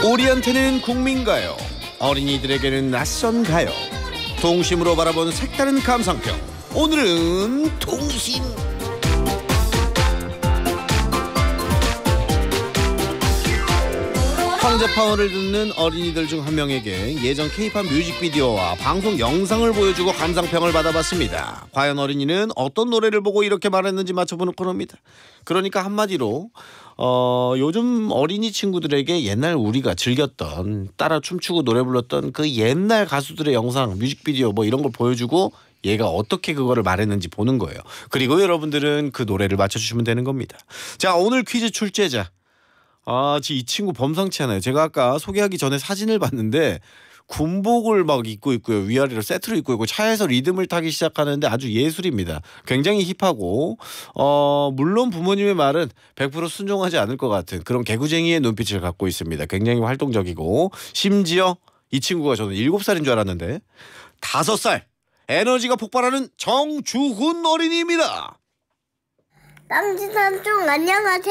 우리한테는 국민가요, 어린이들에게는 낯선 가요. 동심으로 바라본 색다른 감상평. 오늘은 동심. 황제파원을 듣는 어린이들 중 한 명에게 예전 K-팝 뮤직비디오와 방송 영상을 보여주고 감상평을 받아봤습니다. 과연 어린이는 어떤 노래를 보고 이렇게 말했는지 맞춰보는 코너입니다. 그러니까 한마디로 요즘 어린이 친구들에게 옛날 우리가 즐겼던, 따라 춤추고 노래 불렀던 그 옛날 가수들의 영상, 뮤직비디오 뭐 이런 걸 보여주고 얘가 어떻게 그거를 말했는지 보는 거예요. 그리고 여러분들은 그 노래를 맞춰주시면 되는 겁니다. 자, 오늘 퀴즈 출제자. 이 친구 범상치 않아요. 제가 아까 소개하기 전에 사진을 봤는데 군복을 막 입고 있고요. 위아래로 세트로 입고 있고 차에서 리듬을 타기 시작하는데 아주 예술입니다. 굉장히 힙하고 물론 부모님의 말은 100% 순종하지 않을 것 같은 그런 개구쟁이의 눈빛을 갖고 있습니다. 굉장히 활동적이고, 심지어 이 친구가 저는 7살인 줄 알았는데 5살, 에너지가 폭발하는 정주훈 어린이입니다. 땀지삼촌 안녕하세요.